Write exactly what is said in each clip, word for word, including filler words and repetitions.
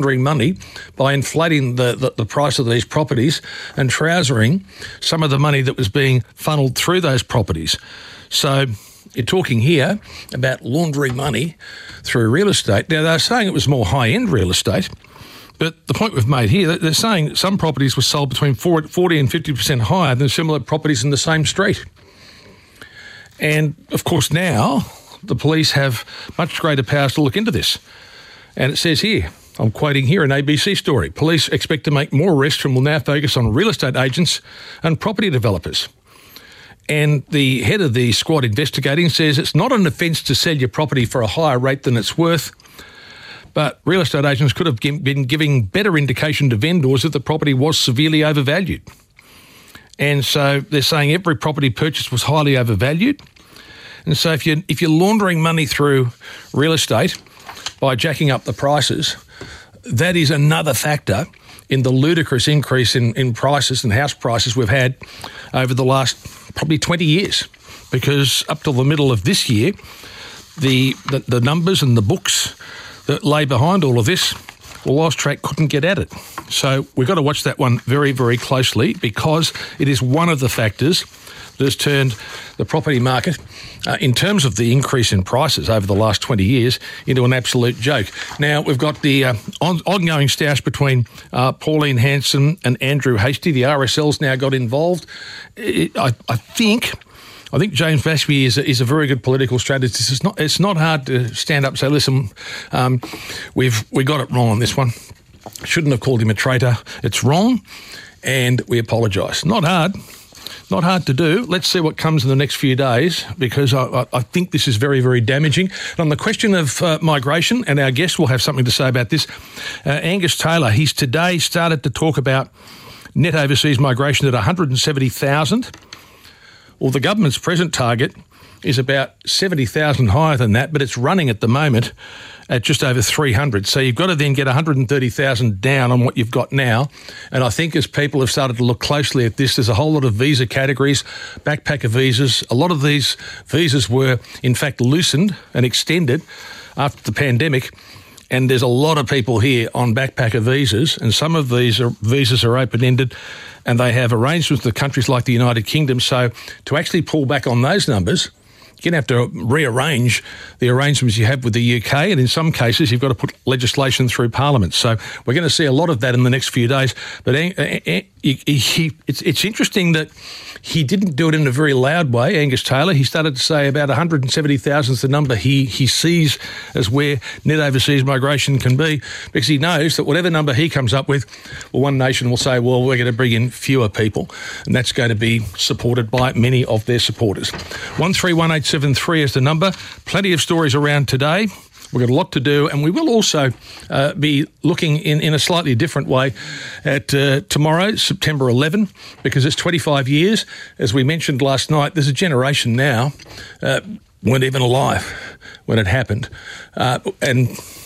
laundering money by inflating the, the, the price of these properties and trousering some of the money that was being funneled through those properties. So you're talking here about laundering money through real estate. Now, they're saying it was more high-end real estate, but the point we've made here, they're saying that some properties were sold between forty and fifty percent higher than similar properties in the same street. And, of course, now the police have much greater powers to look into this. And it says here, I'm quoting here an A B C story, police expect to make more arrests and will now focus on real estate agents and property developers. And the head of the squad investigating says it's not an offence to sell your property for a higher rate than it's worth, but real estate agents could have been giving better indication to vendors if the property was severely overvalued. And so they're saying every property purchased was highly overvalued. And so if you're, if you're laundering money through real estate by jacking up the prices, that is another factor in the ludicrous increase in, in prices and house prices we've had over the last probably twenty years. Because up till the middle of this year, the, the, the numbers and the books that lay behind all of this, well, AUSTRAC couldn't get at it. So we've got to watch that one very, very closely because it is one of the factors that has turned the property market, uh, in terms of the increase in prices over the last twenty years, into an absolute joke. Now, we've got the uh, on- ongoing stoush between uh, Pauline Hanson and Andrew Hastie. The R S L's now got involved. It, I, I think... I think James Bashby is a, is a very good political strategist. It's not it's not hard to stand up and say, listen, um, we've we got it wrong on this one. Shouldn't have called him a traitor. It's wrong, and we apologise. Not hard. Not hard to do. Let's see what comes in the next few days because I, I, I think this is very, very damaging. And on the question of uh, migration, and our guest will have something to say about this, uh, Angus Taylor, he's today started to talk about net overseas migration at one hundred seventy thousand. Well, the government's present target is about seventy thousand higher than that, but it's running at the moment at just over three hundred. So you've got to then get one hundred thirty thousand down on what you've got now. And I think as people have started to look closely at this, there's a whole lot of visa categories, backpacker visas. A lot of these visas were, in fact, loosened and extended after the pandemic. And there's a lot of people here on backpacker visas, and some of these are, visas are open-ended, and they have arrangements with countries like the United Kingdom. So to actually pull back on those numbers, you're going to have to rearrange the arrangements you have with the U K, and in some cases you've got to put legislation through Parliament. So we're going to see a lot of that in the next few days. But he, he, it's, it's interesting that he didn't do it in a very loud way, Angus Taylor. He started to say about one hundred seventy thousand is the number he, he sees as where net overseas migration can be, because he knows that whatever number he comes up with, well, one nation will say, well, we're going to bring in fewer people, and that's going to be supported by many of their supporters. one three one eight seven three is the number. Plenty of stories around today. We've got a lot to do, and we will also uh, be looking in, in a slightly different way at uh, tomorrow, September eleventh, because it's twenty-five years. As we mentioned last night, there's a generation now uh, weren't even alive when it happened. Uh, and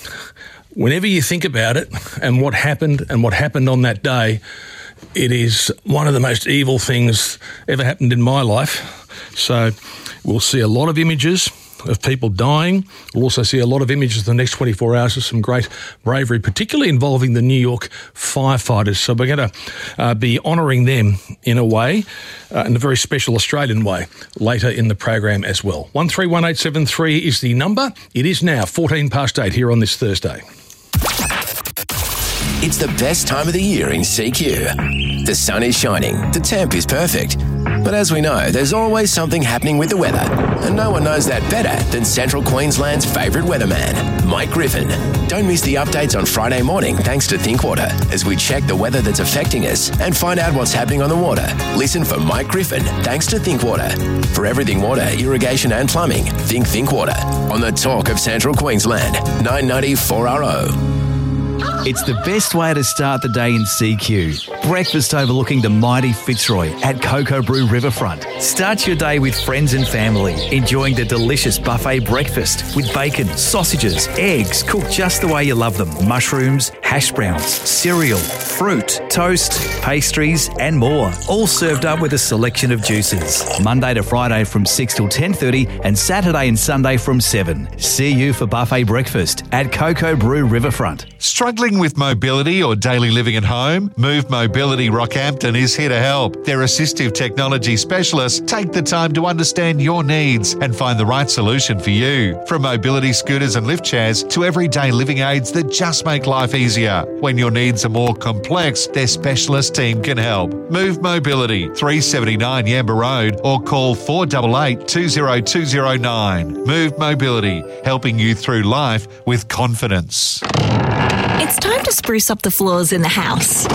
whenever you think about it and what happened and what happened on that day, it is one of the most evil things ever happened in my life. So we'll see a lot of images of people dying. We'll also see a lot of images in the next twenty-four hours of some great bravery, particularly involving the New York firefighters. So we're going to uh, be honouring them in a way, uh, in a very special Australian way, later in the program as well. one three one eight seven three is the number. It is now fourteen past eight here on this Thursday. It's the best time of the year in C Q. The sun is shining, the temp is perfect. But as we know, there's always something happening with the weather. And no one knows that better than Central Queensland's favourite weatherman, Mike Griffin. Don't miss the updates on Friday morning thanks to Thinkwater as we check the weather that's affecting us and find out what's happening on the water. Listen for Mike Griffin thanks to Thinkwater. For everything water, irrigation and plumbing, think Thinkwater. On the talk of Central Queensland, nine ninety four R O. It's the best way to start the day in C Q. breakfast overlooking the mighty Fitzroy at Cocoa Brew Riverfront. Start your day with friends and family, enjoying the delicious buffet breakfast with bacon, sausages, eggs cooked just the way you love them, mushrooms, hash browns, cereal, fruit, toast, pastries and more, all served up with a selection of juices. Monday to Friday from six till ten thirty and Saturday and Sunday from seven. See you for buffet breakfast at Cocoa Brew Riverfront. Struggling with mobility or daily living at home? Move Mobility Rockhampton is here to help. Their assistive technology specialists take the time to understand your needs and find the right solution for you. From mobility scooters and lift chairs to everyday living aids that just make life easier. When your needs are more complex, their specialist team can help. Move Mobility, three seventy-nine Yamba Road, or call four eight eight, two zero two zero nine. Move Mobility, helping you through life with confidence. It's time to spruce up the floors in the house.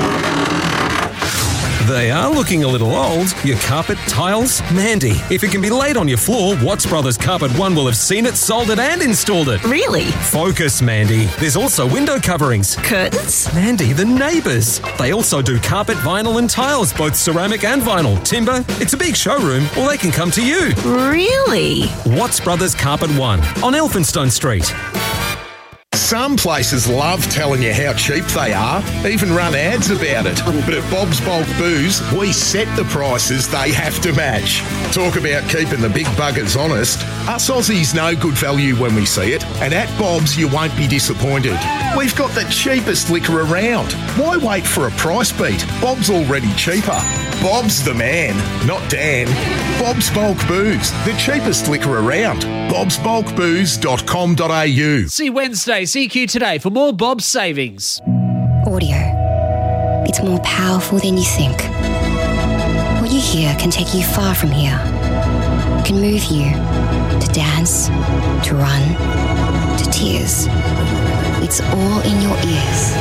They are looking a little old. Your carpet, tiles, Mandy. If it can be laid on your floor, Watts Brothers Carpet One will have seen it, sold it and installed it. Really? Focus, Mandy. There's also window coverings. Curtains? Mandy, the neighbours. They also do carpet, vinyl and tiles, both ceramic and vinyl. Timber. It's a big showroom, or they can come to you. Really? Watts Brothers Carpet One on Elphinstone Street. Some places love telling you how cheap they are, even run ads about it. But at Bob's Bulk Booze, we set the prices they have to match. Talk about keeping the big buggers honest. Us Aussies know good value when we see it, and at Bob's you won't be disappointed. We've got the cheapest liquor around. Why wait for a price beat? Bob's already cheaper. Bob's the man, not Dan. Bob's Bulk Booze, the cheapest liquor around. bobs bulk booze dot com dot a u. See Wednesday, C Q Today for more Bob's savings. Audio. It's more powerful than you think. What you hear can take you far from here. Can move you to dance, to run, to tears. It's all in your ears.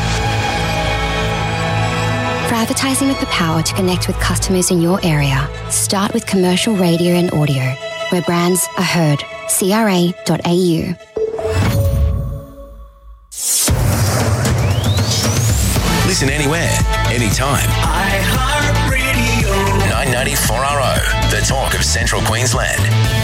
For advertising with the power to connect with customers in your area, start with commercial radio and audio, where brands are heard. C R A dot A U. Listen anywhere, anytime. iHeartRadio. nine ninety-four R O, the talk of Central Queensland.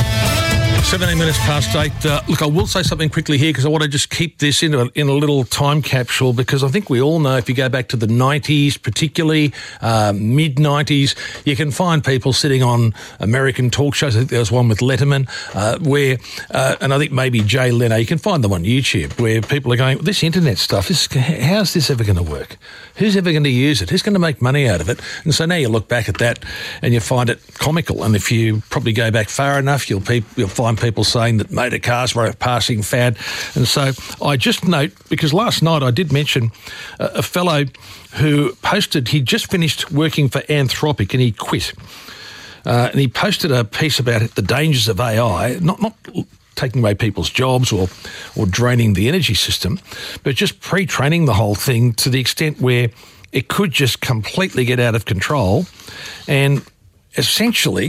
seventeen minutes past eight. Uh, look, I will say something quickly here because I want to just keep this in a, in a little time capsule, because I think we all know if you go back to the nineties, particularly uh, mid-nineties, you can find people sitting on American talk shows. I think there was one with Letterman uh, where, uh, and I think maybe Jay Leno, you can find them on YouTube, where people are going, this internet stuff, this, how's this ever going to work? Who's ever going to use it? Who's going to make money out of it? And so now you look back at that and you find it comical. And if you probably go back far enough, you'll, pe- you'll find people saying that motor cars were a passing fad. And so I just note, because last night I did mention a, a fellow who posted, he'd just finished working for Anthropic and he quit. Uh, and he posted a piece about the dangers of A I, not not taking away people's jobs or or draining the energy system, but just pre-training the whole thing to the extent where it could just completely get out of control and essentially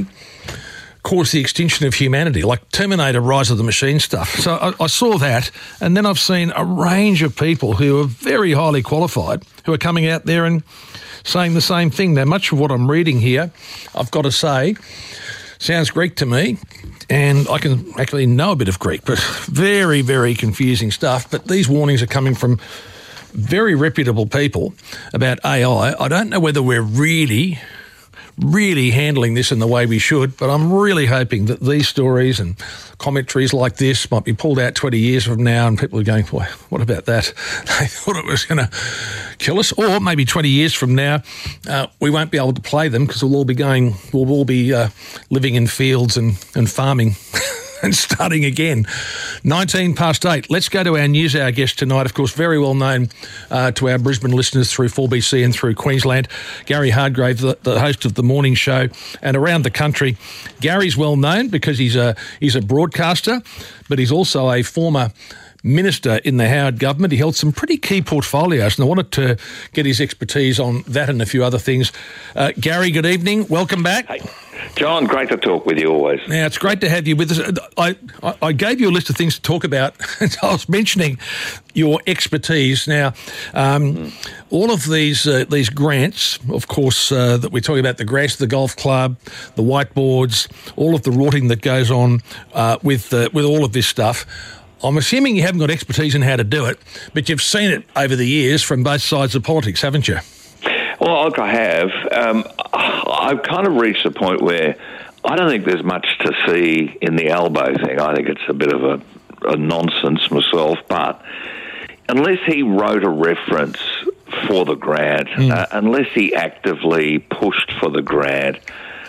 cause the extinction of humanity, like Terminator, Rise of the Machine stuff. So I, I saw that, and then I've seen a range of people who are very highly qualified who are coming out there and saying the same thing. Now, much of what I'm reading here, I've got to say, sounds Greek to me, and I can actually know a bit of Greek, but very, very confusing stuff. But these warnings are coming from very reputable people about A I. I don't know whether we're really... really handling this in the way we should, but I'm really hoping that these stories and commentaries like this might be pulled out twenty years from now and people are going, boy, what about that? They thought it was going to kill us. Or maybe twenty years from now, uh, we won't be able to play them because we'll all be going, we'll all be uh, living in fields and, and farming and starting again. nineteen past eight. Let's go to our news hour guest tonight, of course, very well known uh, to our Brisbane listeners through four B C and through Queensland. Gary Hardgrave, the, the host of the morning show, and around the country. Gary's well known because he's a he's a broadcaster, but he's also a former minister in the Howard government. He held some pretty key portfolios, and I wanted to get his expertise on that and a few other things. Uh, Gary, good evening. Welcome back. Hey. John, great to talk with you always. Now, it's great to have you with us. I, I, I gave you a list of things to talk about. I was mentioning your expertise. Now, um, mm. all of these uh, these grants, of course, uh, that we're talking about, the grants to the golf club, the whiteboards, all of the rorting that goes on uh, with uh, with all of this stuff. I'm assuming you haven't got expertise in how to do it, but you've seen it over the years from both sides of politics, haven't you? Well, look, I have. Um, I've kind of reached a point where I don't think there's much to see in the elbow thing. I think it's a bit of a, a nonsense myself, but unless he wrote a reference for the grant, mm. uh, unless he actively pushed for the grant,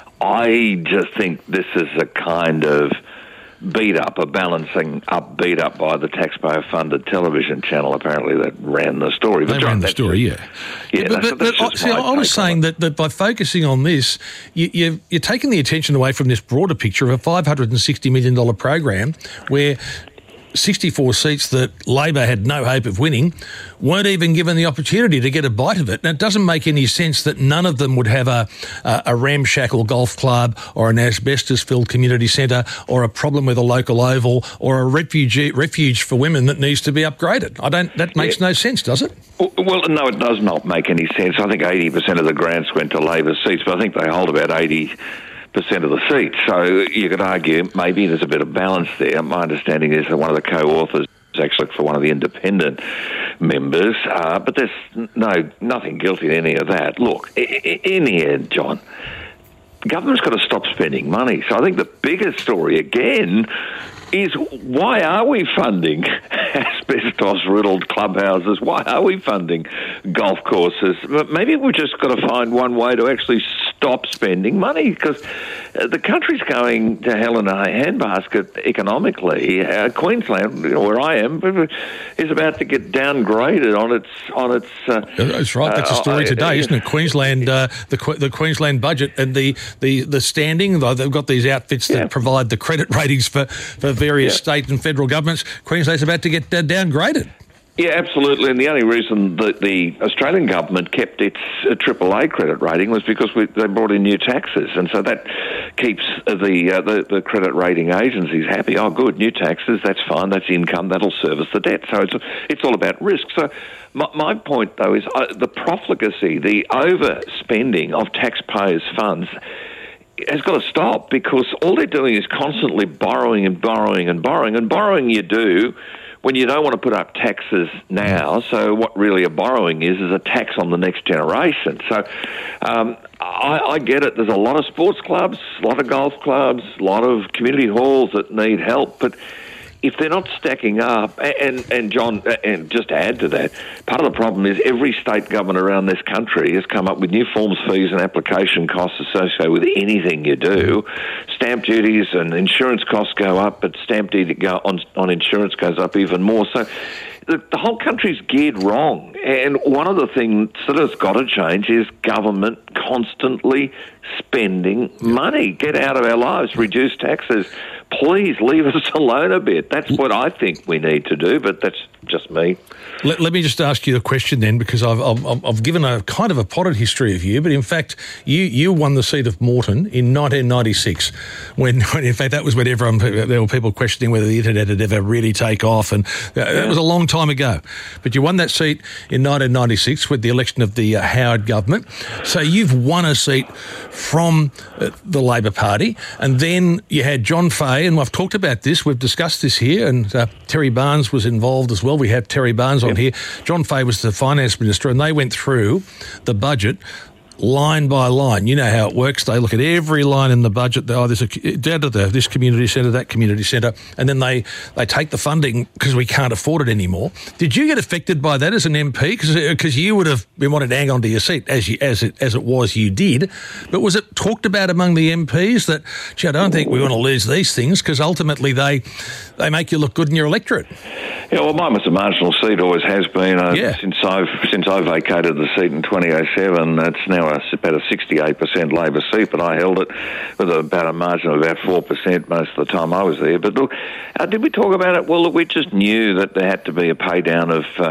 I just think this is a kind of beat up, a balancing up beat up by the taxpayer-funded television channel, apparently, that ran the story. They but John, ran the story, yeah. Yeah, but, that's, but, that's but see, I was saying that, that by focusing on this, you, you've, you're taking the attention away from this broader picture of a five hundred sixty million dollars program where sixty-four seats that Labor had no hope of winning weren't even given the opportunity to get a bite of it. And it doesn't make any sense that none of them would have a, a, a ramshackle golf club or an asbestos-filled community centre or a problem with a local oval or a refugee, refuge for women that needs to be upgraded. I don't. That makes yeah. no sense, does it? Well, no, it does not make any sense. I think eighty percent of the grants went to Labor seats, but I think they hold about eighty percent of the seats. So you could argue maybe there's a bit of balance there. My understanding is that one of the co-authors is actually for one of the independent members, uh, but there's no nothing guilty in any of that. Look, in the end, John, government's got to stop spending money. So I think the bigger story, again, is why are we funding asbestos-riddled clubhouses? Why are we funding golf courses? Maybe we've just got to find one way to actually stop spending money, because the country's going to hell in a handbasket economically. Uh, Queensland, where I am, is about to get downgraded on its on its. Uh, That's right. That's a story uh, today, uh, isn't it? Queensland, uh, the the Queensland budget and the the the standing. They've got these outfits that yeah. provide the credit ratings for for various yeah. state and federal governments. Queensland's about to get uh, downgraded. Yeah, absolutely. And the only reason that the Australian government kept its uh, triple A credit rating was because we, they brought in new taxes, and so that keeps the, uh, the the credit rating agencies happy. Oh, good, new taxes, that's fine, that's income, that'll service the debt. So it's it's all about risk. So my, my point, though, is uh, the profligacy, the overspending of taxpayers' funds has got to stop, because all they're doing is constantly borrowing and borrowing and borrowing, and borrowing you do when you don't want to put up taxes now. So what really a borrowing is, is a tax on the next generation. So um, I, I get it. There's a lot of sports clubs, a lot of golf clubs, a lot of community halls that need help. But if they're not stacking up, and, and John, and just to add to that, part of the problem is every state government around this country has come up with new forms, fees and application costs associated with anything you do. Stamp duties and insurance costs go up, but stamp duty go on, on insurance goes up even more. So the, the whole country's geared wrong. And one of the things that has got to change is government constantly spending money. Get out of our lives, reduce taxes. Please leave us alone a bit. That's what I think we need to do, but that's just me. Let, let me just ask you a question then, because I've, I've, I've given a kind of a potted history of you, but in fact, you, you won the seat of Moreton in nineteen ninety-six, when, when in fact that was when everyone, there were people questioning whether the internet had ever really take off, and that yeah. was a long time ago. But you won that seat in nineteen ninety-six with the election of the uh, Howard government. So you've won a seat from uh, the Labor Party, and then you had John Fahey, and I've talked about this, we've discussed this here, and uh, Terry Barnes was involved as well. We have Terry Barnes on yep. here. John Fahey was the finance minister, and they went through the budget line by line. You know how it works. They look at every line in the budget. They, oh, there's a down to the, this community centre, that community centre, and then they, they take the funding because we can't afford it anymore. Did you get affected by that as an M P? Because you would have been wanting to hang on to your seat as you, as it as it was. You did, but was it talked about among the M Ps that, gee, I don't think we want to lose these things, because ultimately they they make you look good in your electorate? Yeah, well, mine was a marginal seat, always has been uh, yeah. since I since I vacated the seat in twenty oh seven. It's now now a, about a sixty-eight percent Labor seat, but I held it with about a margin of about four percent most of the time I was there. But look, uh, did we talk about it? Well, look, we just knew that there had to be a pay down of, uh,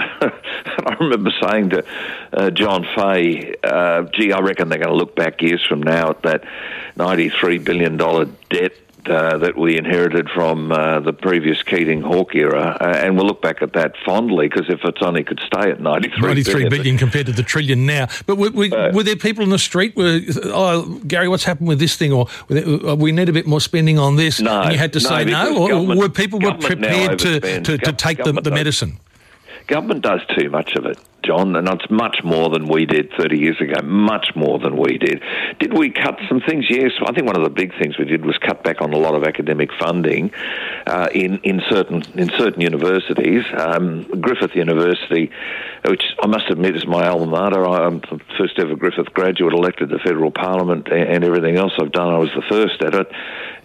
I remember saying to uh, John Fay, uh, gee, I reckon they're going to look back years from now at that ninety-three billion dollars debt Uh, that we inherited from uh, the previous Keating-Hawke era, uh, and we'll look back at that fondly, because if it's only could stay at ninety-three, ninety-three billion compared to the trillion now. But were, were, uh, were there people in the street, were, oh, Gary, what's happened with this thing, or we need a bit more spending on this, no, and you had to no, say no, or were people were prepared to, to, to take the, the medicine? Government does too much of it, John, and it's much more than we did thirty years ago, much more than we did. Did we cut some things? Yes. I think one of the big things we did was cut back on a lot of academic funding uh, in, in certain in certain universities. Um, Griffith University, which I must admit is my alma mater. I'm the first ever Griffith graduate elected to federal parliament, and everything else I've done, I was the first at it.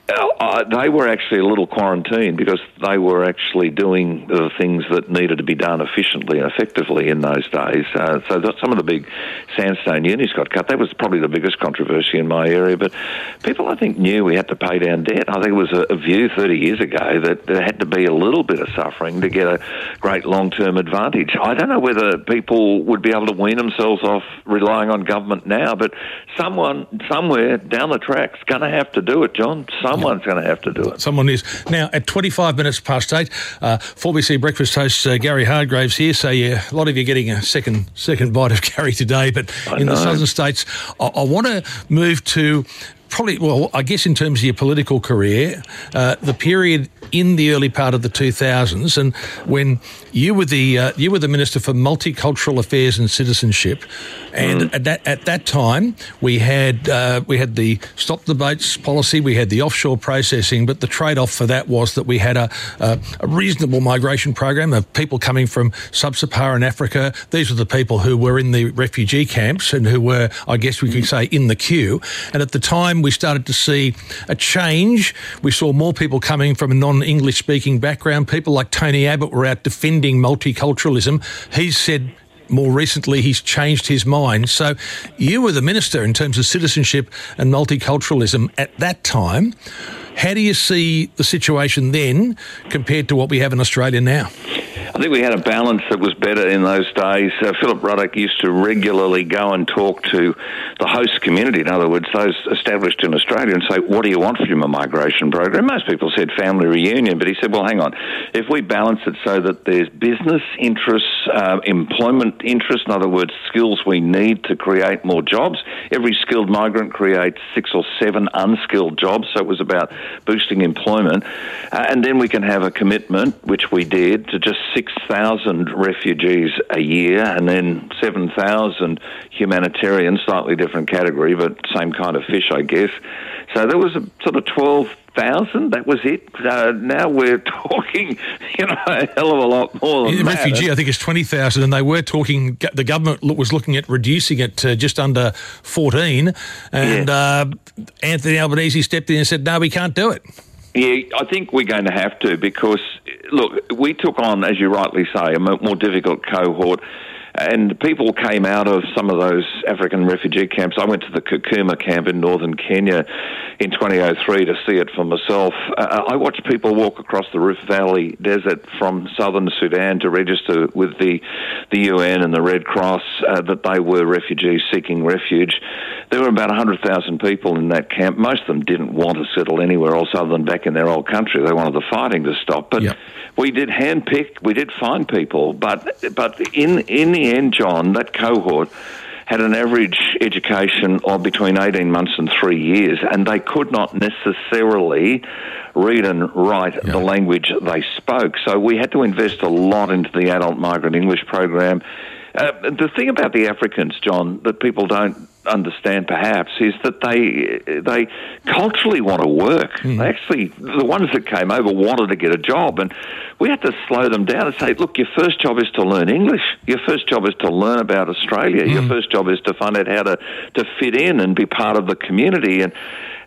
Uh, they were actually a little quarantined because they were actually doing the things that needed to be done efficiently and effectively in those days. Uh, so that some of the big sandstone unis got cut. That was probably the biggest controversy in my area. But people, I think, knew we had to pay down debt. I think it was a, a view thirty years ago that there had to be a little bit of suffering to get a great long-term advantage. I don't know whether people would be able to wean themselves off relying on government now, but someone, somewhere down the track's going to have to do it, John. Some Someone's going to have to do it. Someone is. Now, at twenty-five minutes past eight, uh, four B C Breakfast host uh, Gary Hardgraves here. So, yeah, a lot of you getting a second second bite of Gary today. But I in know. the southern states, I, I want to move to probably, well, I guess in terms of your political career, uh, the period in the early part of the two thousands, and when you were the uh, you were the Minister for Multicultural Affairs and Citizenship, and mm. at that at that time we had uh, we had the Stop the Boats policy, we had the offshore processing, but the trade-off for that was that we had a, a, a reasonable migration program of people coming from sub-Saharan Africa. These were the people who were in the refugee camps and who were, I guess we could say, in the queue. And at the time we started to see a change. We saw more people coming from a non-English speaking background. People like Tony Abbott were out defending multiculturalism. He's said more recently he's changed his mind. So you were the minister in terms of citizenship and multiculturalism at that time. How do you see the situation then compared to what we have in Australia now? I think we had a balance that was better in those days. Uh, Philip Ruddock used to regularly go and talk to the host community, in other words, those established in Australia, and say, what do you want from a migration program? Most people said family reunion, but he said, well, hang on. If we balance it so that there's business interests, uh, employment interests, in other words, skills we need to create more jobs, every skilled migrant creates six or seven unskilled jobs, so it was about boosting employment. Uh, and then we can have a commitment, which we did, to just six thousand refugees a year and then seven thousand humanitarians, slightly different category, but same kind of fish, I guess. So there was a sort of twelve thousand, that was it. Uh, now we're talking, you know, a hell of a lot more than the that. Refugee, I think, is twenty thousand, and they were talking, the government was looking at reducing it to just under fourteen, and yeah. uh, Anthony Albanese stepped in and said, no, we can't do it. Yeah, I think we're going to have to because, look, we took on, as you rightly say, a more difficult cohort, and people came out of some of those African refugee camps. I went to the Kakuma camp in northern Kenya in twenty oh three to see it for myself. Uh, I watched people walk across the Rift Valley Desert from southern Sudan to register with the, the U N and the Red Cross uh, that they were refugees seeking refuge. There were about one hundred thousand people in that camp. Most of them didn't want to settle anywhere else other than back in their old country. They wanted the fighting to stop. But yep. we did handpick, we did find people. But but in, in the end, John, that cohort had an average education of between eighteen months and three years, and they could not necessarily read and write yeah. the language they spoke. So we had to invest a lot into the adult migrant English program. Uh, the thing about the Africans, John, that people don't understand perhaps is that they they culturally want to work. Mm. They actually, the ones that came over wanted to get a job, and we had to slow them down and say, look, your first job is to learn English. Your first job is to learn about Australia. Mm. Your first job is to find out how to, to fit in and be part of the community. And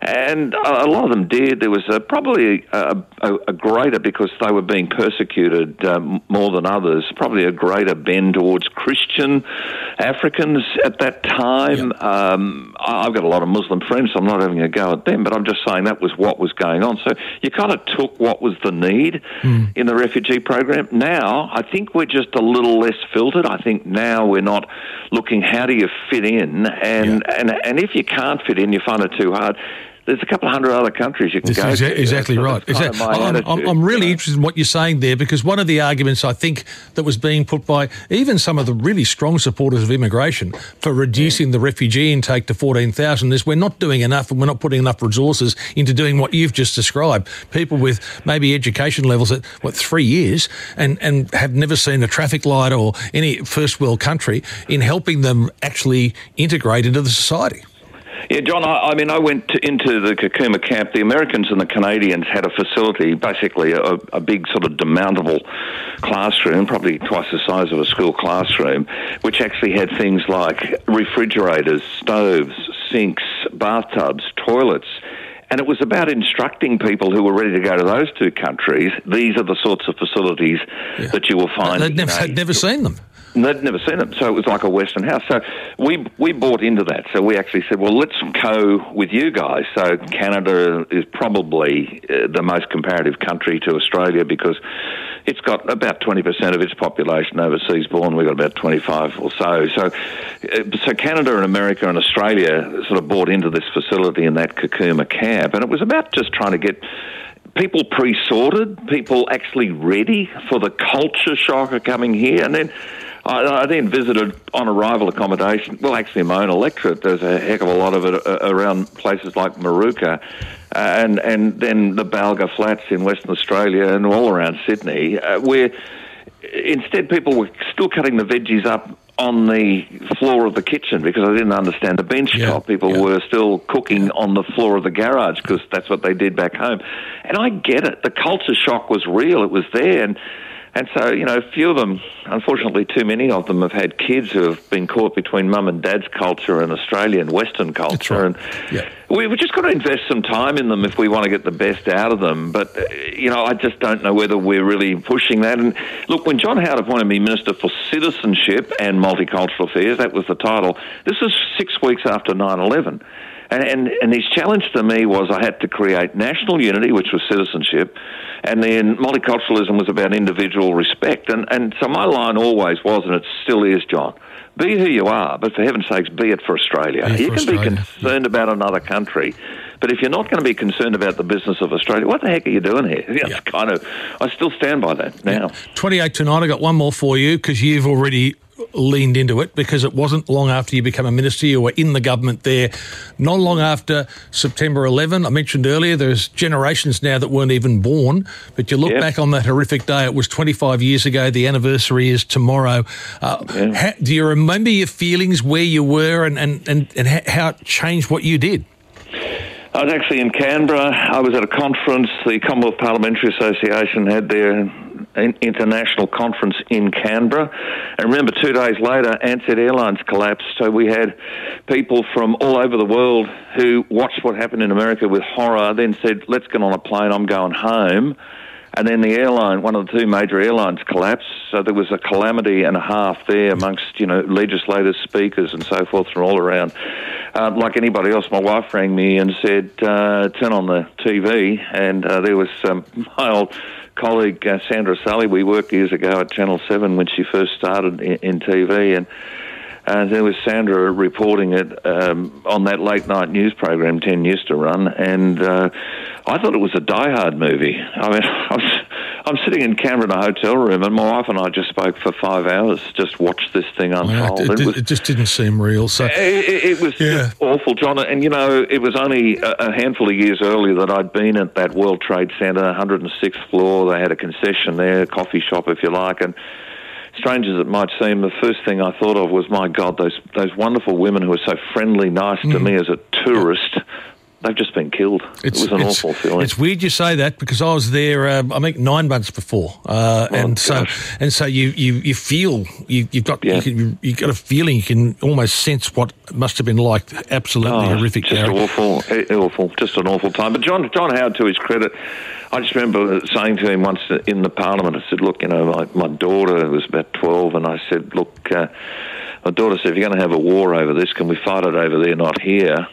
And a lot of them did. There was a, probably a, a, a greater, because they were being persecuted um, more than others, probably a greater bend towards Christian Africans at that time. Yep. Um, I've got a lot of Muslim friends, so I'm not having a go at them, but I'm just saying that was what was going on. So you kind of took what was the need mm. in the refugee program. Now, I think we're just a little less filtered. I think now we're not looking, how do you fit in? And, yeah. and, and if you can't fit in, you find it too hard. There's a couple of hundred other countries you can this go is to. Exactly right. Exactly. I'm, I'm, I'm really interested in what you're saying there, because one of the arguments I think that was being put by even some of the really strong supporters of immigration for reducing the refugee intake to fourteen thousand is we're not doing enough, and we're not putting enough resources into doing what you've just described. People with maybe education levels at, what, three years and, and have never seen a traffic light or any first world country, in helping them actually integrate into the society. Yeah, John, I, I mean, I went to, into the Kakuma camp. The Americans and the Canadians had a facility, basically a, a big sort of demountable classroom, probably twice the size of a school classroom, which actually had things like refrigerators, stoves, sinks, bathtubs, toilets. And it was about instructing people who were ready to go to those two countries. These are the sorts of facilities yeah. that you will find. They'd never, you know, never seen them. They'd never seen them, so it was like a Western house. So we we bought into that. So we actually said, well, let's go with you guys. So Canada is probably uh, the most comparative country to Australia, because it's got about twenty percent of its population overseas born. We've got about twenty-five or so. So, uh, so Canada and America and Australia sort of bought into this facility in that Kakuma camp, and it was about just trying to get people pre-sorted, people actually ready for the culture shock of coming here. And then I, I then visited on arrival accommodation. Well, actually, in my own electorate, there's a heck of a lot of it uh, around places like Maruka, uh, and and then the Balga Flats in Western Australia and all around Sydney, uh, where instead people were still cutting the veggies up on the floor of the kitchen because I didn't understand the bench yeah, top. People yeah. were still cooking on the floor of the garage because that's what they did back home. And I get it. The culture shock was real. It was there. And And so, you know, a few of them, unfortunately too many of them, have had kids who have been caught between mum and dad's culture and Australian Western culture. Right. And yeah. we've just got to invest some time in them if we want to get the best out of them. But, uh, you know, I just don't know whether we're really pushing that. And look, when John Howard appointed me Minister for Citizenship and Multicultural Affairs, that was the title, this was six weeks after nine eleven. And, and, and his challenge to me was I had to create national unity, which was citizenship, and then multiculturalism was about individual respect. And, and so my line always was, and it still is, John, be who you are, but for heaven's sakes, be it for Australia. Be you for can Australia. be concerned yeah. about another country, but if you're not going to be concerned about the business of Australia, what the heck are you doing here? That's yeah. kind of, I still stand by that now. Yeah. twenty-eight to nine, I got one more for you because you've already leaned into it, because it wasn't long after you became a minister. You were in the government there not long after September eleventh. I mentioned earlier there's generations now that weren't even born, but you look yep. back on that horrific day. It was twenty-five years ago. The anniversary is tomorrow. Uh, yeah. how, do you remember your feelings, where you were, and, and, and, and how it changed what you did? I was actually in Canberra. I was at a conference. The Commonwealth Parliamentary Association had their international conference in Canberra. And remember, two days later, Ansett Airlines collapsed. So we had people from all over the world who watched what happened in America with horror, then said, let's get on a plane, I'm going home. And then the airline, one of the two major airlines collapsed. So there was a calamity and a half there amongst, you know, legislators, speakers and so forth from all around. Uh, like anybody else, my wife rang me and said, uh, turn on the T V. And uh, there was um, my old colleague, uh, Sandra Sully. We worked years ago at Channel seven when she first started in, in T V. And Uh, there was Sandra reporting it um, on that late-night news program Ten used to run, and uh, I thought it was a Die Hard movie. I mean, I was, I'm sitting in Canberra in a hotel room, and my wife and I just spoke for five hours, just watched this thing unfold. Well, it, it, was, it just didn't seem real. So It, it, it was yeah. just awful, John. And, you know, it was only a, a handful of years earlier that I'd been at that World Trade Center, one hundred sixth floor. They had a concession there, a coffee shop, if you like, and strange as it might seem, the first thing I thought of was, my God, those those wonderful women who were so friendly, nice mm. to me as a tourist, they've just been killed. It's, it was an it's, awful feeling. It's weird you say that because I was there, um, I think, nine months before, uh, oh, and so gosh. and so you you, you feel you, you've got Yeah. you can, you've got a feeling you can almost sense what it must have been like. Absolutely Oh, horrific. just Gary. awful, eh, awful, just an awful time. But John John Howard, to his credit, I just remember saying to him once in the Parliament, I said, "Look, you know, my, my daughter was about twelve, and I said, look, uh, my daughter said, if you're going to have a war over this, can we fight it over there, not here?"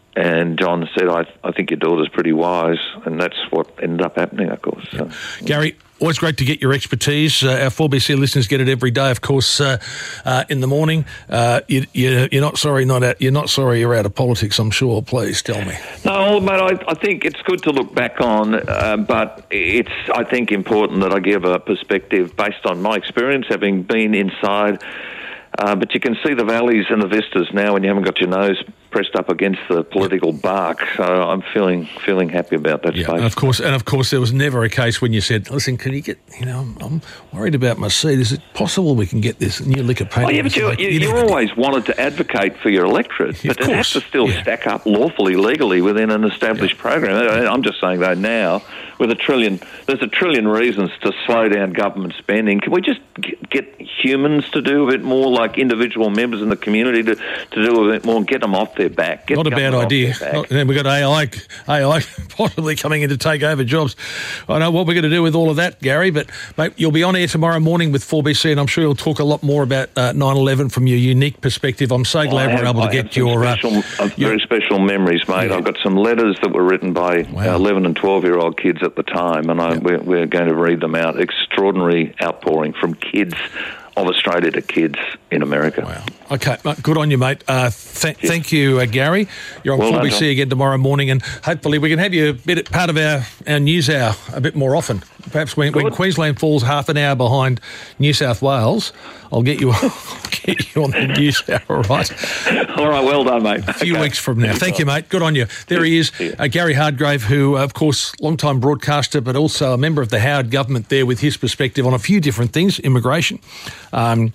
And John said, I, I think your daughter's pretty wise, and that's what ended up happening, of course. So, Gary, always great to get your expertise. Uh, our four B C listeners get it every day, of course, uh, uh, in the morning. Uh, you, you, you're not sorry not out, You're not sorry you're out of politics, I'm sure. Please tell me. No, mate, I, I think it's good to look back on, uh, but it's, I think, important that I give a perspective based on my experience, having been inside. Uh, but you can see the valleys and the vistas now when you haven't got your nose pressed up against the political bark. So I'm feeling feeling happy about that Yeah, space. and of course, and of course, there was never a case when you said, "Listen, can you get? You know, I'm, I'm worried about my seat. Is it possible we can get this new liquor paint?" Oh, yeah, but you, you, you always wanted to advocate for your electorate, Yeah, but of it has course. to still Yeah. stack up lawfully, legally within an established program. I'm just saying, though, now with a trillion, there's a trillion reasons to slow down government spending. Can we just get, get humans to do a bit more, like individual members in the community to, to do a bit more, and get them off their back? Get Not a bad government off idea. their back. Not, then we've got A I, A I possibly coming in to take over jobs. I know what we're going to do with all of that, Gary, but mate, you'll be on air tomorrow morning with four B C, and I'm sure you'll talk a lot more about uh, nine eleven from your unique perspective. I'm so glad I we're have- able to I get have some your... special, uh, uh, your very special memories, mate. Yeah. I've got some letters that were written by Wow. uh, eleven and twelve-year-old kids at the time, and I, Yeah. we're, we're going to read them out. Extraordinary outpouring from kids of Australia to kids in America. Wow. Okay, mate, good on you, mate. Uh, th- Thank you, uh, Gary. You're on Well four B done, C John. again tomorrow morning, and hopefully we can have you a bit part of our, our news hour a bit more often. Perhaps when, when Good. Queensland falls half an hour behind New South Wales, I'll get you, I'll get you on the news hour, all right? All right, well done, mate. A few Okay. weeks from now. Thank you, mate. Good on you. There he is, Yeah. uh, Gary Hardgrave, who, uh, of course, long-time broadcaster, but also a member of the Howard government there with his perspective on a few different things, immigration, um,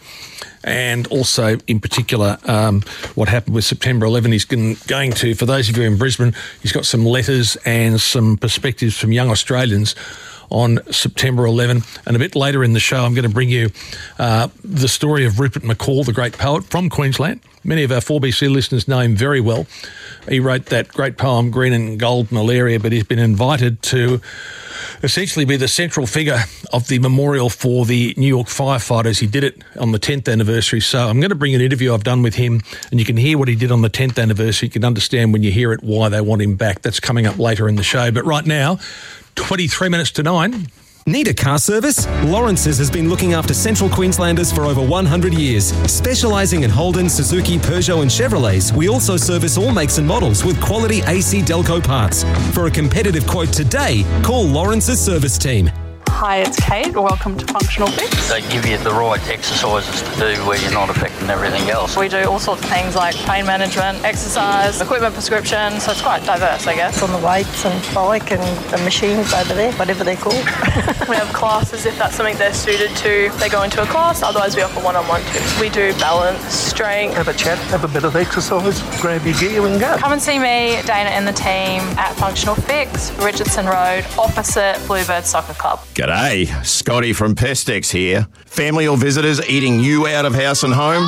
and also, in particular, um, what happened with September eleventh. He's going going to, for those of you in Brisbane, he's got some letters and some perspectives from young Australians on September eleventh. And a bit later in the show, I'm going to bring you uh, the story of Rupert McCall, the great poet from Queensland. Many of our four B C listeners know him very well. He wrote that great poem, Green and Gold Malaria, but he's been invited to essentially be the central figure of the memorial for the New York firefighters. He did it on the tenth anniversary. So I'm going to bring an interview I've done with him, and you can hear what he did on the tenth anniversary. You can understand when you hear it why they want him back. That's coming up later in the show. But right now, twenty-three minutes to nine. Need a car service? Lawrence's has been looking after Central Queenslanders for over one hundred years. Specialising in Holden, Suzuki, Peugeot and Chevrolets, we also service all makes and models with quality A C Delco parts. For a competitive quote today, call Lawrence's service team. Hi, it's Kate. Welcome to Functional Fix. They give you the right exercises to do where you're not affecting everything else. We do all sorts of things like pain management, exercise, equipment prescription, so it's quite diverse, I guess. On the weights and bike and the machines over there, whatever they're called. We have classes if that's something they're suited to. They go into a class, otherwise we offer one-on-one too. We do balance, strength. Have a chat, have a bit of exercise, grab your gear and go. Come and see me, Dana and the team at Functional Fix, Richardson Road, opposite Bluebird Soccer Club. G'day, Scotty from Pestex here. Family or visitors eating you out of house and home?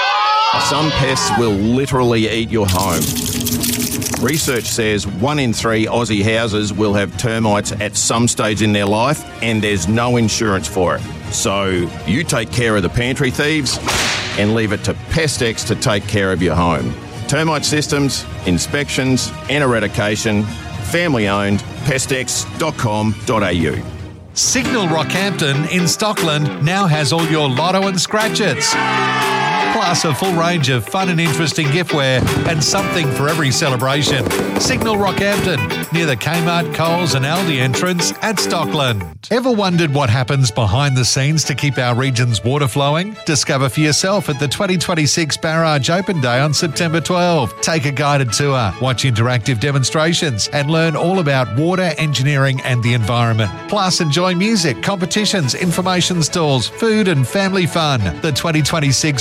Some pests will literally eat your home. Research says one in three Aussie houses will have termites at some stage in their life, and there's no insurance for it. So you take care of the pantry thieves and leave it to Pestex to take care of your home. Termite systems, inspections and eradication, family owned, pestex dot com dot a u. Signal Rockhampton in Stockland now has all your lotto and scratch-its. Plus a full range of fun and interesting giftware and something for every celebration. Signal Rockhampton, near the Kmart, Coles and Aldi entrance at Stockland. Ever wondered what happens behind the scenes to keep our region's water flowing? Discover for yourself at the twenty twenty-six Barrage Open Day on September twelfth. Take a guided tour, watch interactive demonstrations and learn all about water, engineering and the environment. Plus enjoy music, competitions, information stalls, food and family fun. The twenty twenty-six Barrage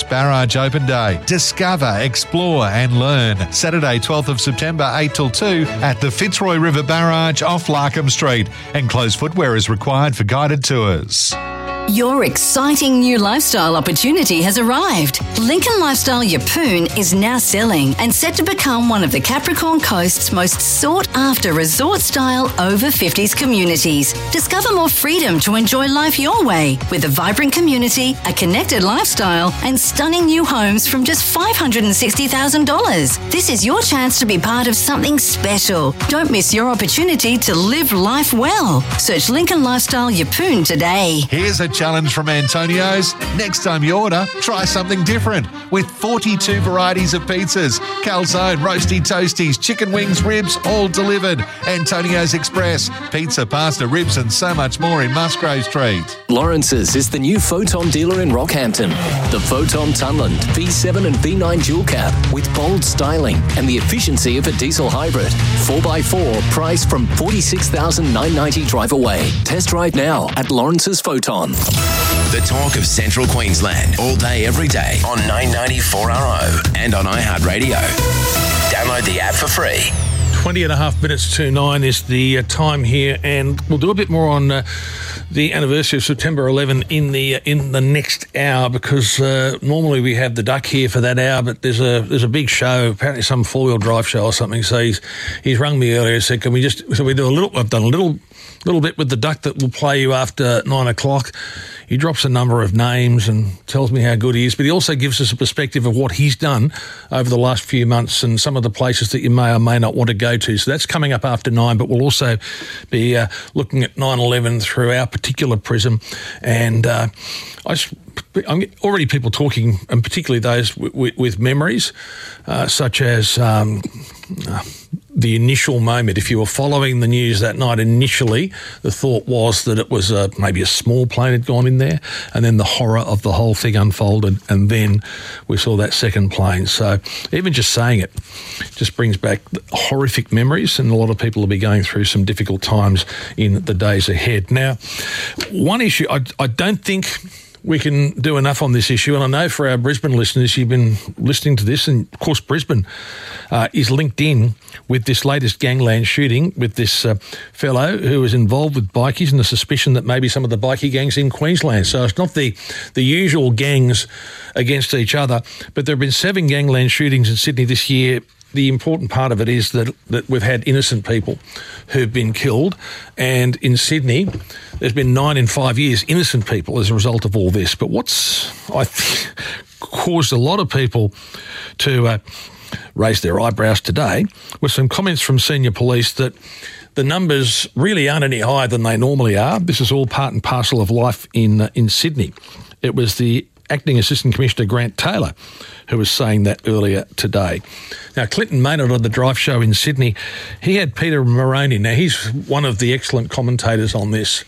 Barrage Open Day. Discover, explore and learn. Saturday, twelfth of September, eight till two at the Fitzroy River Barrage off Larkham Street. Enclosed footwear is required for guided tours. Your exciting new lifestyle opportunity has arrived. Lincoln Lifestyle Yeppoon is now selling and set to become one of the Capricorn Coast's most sought-after resort-style over fifties communities. Discover more freedom to enjoy life your way with a vibrant community, a connected lifestyle and stunning new homes from just five hundred sixty thousand dollars. This is your chance to be part of something special. Don't miss your opportunity to live life well. Search Lincoln Lifestyle Yeppoon today. Here's a challenge from Antonio's. Next time you order, try something different with forty-two varieties of pizzas, calzone, roasty toasties, chicken wings, ribs, all delivered. Antonio's Express, pizza, pasta, ribs and so much more in Musgrave Street. Lawrence's is the new Photon dealer in Rockhampton. The Photon Tunland V seven and V nine dual cab with bold styling and the efficiency of a diesel hybrid. four by four, price from forty-six thousand nine hundred ninety drive away. Test drive now at Lawrence's Photon. The talk of Central Queensland, all day, every day on nine ninety four R O and on iHeartRadio. Download the app for free. twenty and a half minutes to nine is the uh, time here, and we'll do a bit more on uh, the anniversary of September eleventh in the uh, in the next hour, because uh, normally we have the Duck here for that hour, but there's a there's a big show, apparently some four-wheel drive show or something. So he's he's rung me earlier and said, "Can we just?" So we do a little. I've done a little. little bit with the Duck that will play you after nine o'clock. He drops a number of names and tells me how good he is, but he also gives us a perspective of what he's done over the last few months and some of the places that you may or may not want to go to. So that's coming up after nine, but we'll also be uh, looking at nine eleven through our particular prism. And uh, I just, I'm already people talking, and particularly those w- w- with memories, uh, such as um, uh, the initial moment. If you were following the news that night, initially the thought was that it was a, maybe a small plane had gone in there, and then the horror of the whole thing unfolded, and then we saw that second plane. So even just saying it just brings back horrific memories, and a lot of people will be going through some difficult times in the days ahead. Now, one issue, I, I don't think we can do enough on this issue, and I know for our Brisbane listeners, you've been listening to this, and of course Brisbane uh, is linked in with this latest gangland shooting with this uh, fellow who was involved with bikies and the suspicion that maybe some of the bikie gangs in Queensland. So it's not the, the usual gangs against each other, but there have been seven gangland shootings in Sydney this year. The important part of it is that, that we've had innocent people who've been killed, and in Sydney there's been nine in five years innocent people as a result of all this. But what's I think caused a lot of people to uh, raise their eyebrows today were some comments from senior police that the numbers really aren't any higher than they normally are. This is all part and parcel of life in uh, in Sydney. It was the Acting Assistant Commissioner Grant Taylor who was saying that earlier today. Now, Clinton Maynard on the Drive Show in Sydney, he had Peter Moroney. Now, he's one of the excellent commentators on this,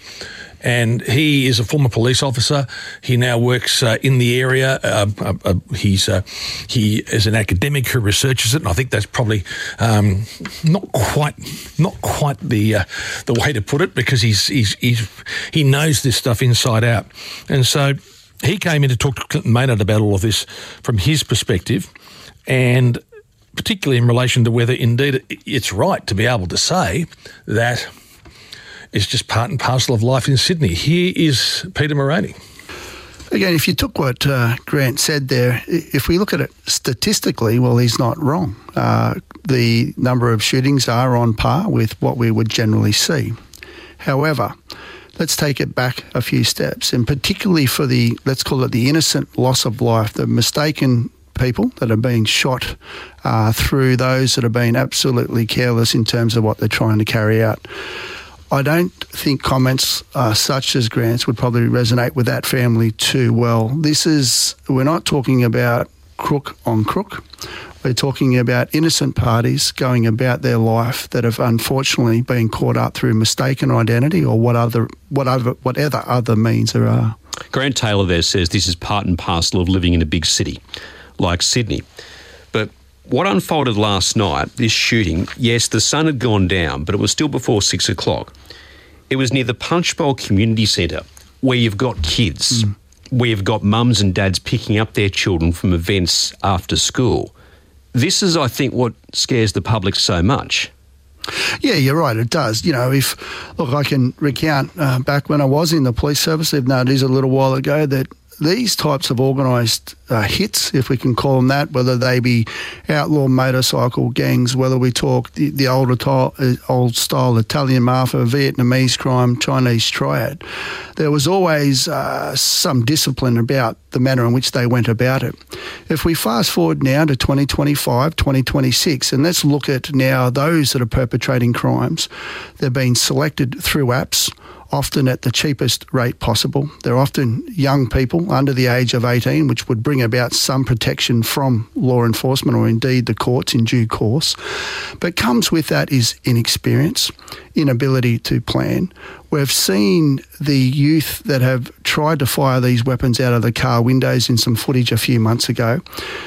and he is a former police officer. He now works uh, in the area. Uh, uh, uh, he's uh, he is an academic who researches it, and I think that's probably um, not quite not quite the uh, the way to put it, because he's he's he's he knows this stuff inside out, and so he came in to talk to Clinton Maynard about all of this from his perspective, and particularly in relation to whether indeed it's right to be able to say that it's just part and parcel of life in Sydney. Here is Peter Moroney. Again, if you took what uh, Grant said there, if we look at it statistically, well, he's not wrong. Uh, the number of shootings are on par with what we would generally see. However, let's take it back a few steps, and particularly for the, let's call it the innocent loss of life, the mistaken people that are being shot uh, through those that have been absolutely careless in terms of what they're trying to carry out. I don't think comments uh, such as Grant's would probably resonate with that family too well. This is, we're not talking about crook on crook. We're talking about innocent parties going about their life that have unfortunately been caught up through mistaken identity or what other, whatever, whatever other means there are. Grant Taylor there says this is part and parcel of living in a big city like Sydney. But what unfolded last night, this shooting, yes, the sun had gone down, but it was still before six o'clock. It was near the Punchbowl Community Centre, where you've got kids. Mm. we've got mums and dads picking up their children from events after school. This is, I think, what scares the public so much. Yeah, you're right, it does. You know, if, look, I can recount uh, back when I was in the police service, even though it is a little while ago, that these types of organised uh, hits, if we can call them that, whether they be outlaw motorcycle gangs, whether we talk the, the older to- uh, old style Italian mafia, Vietnamese crime, Chinese triad, there was always uh, some discipline about the manner in which they went about it. If we fast forward now to twenty twenty-five, twenty twenty-six, and let's look at now those that are perpetrating crimes, they're being selected through apps, often at the cheapest rate possible. They're often young people under the age of eighteen, which would bring about some protection from law enforcement or indeed the courts in due course. But comes with that is inexperience, inability to plan. We've seen the youth that have tried to fire these weapons out of the car windows in some footage a few months ago.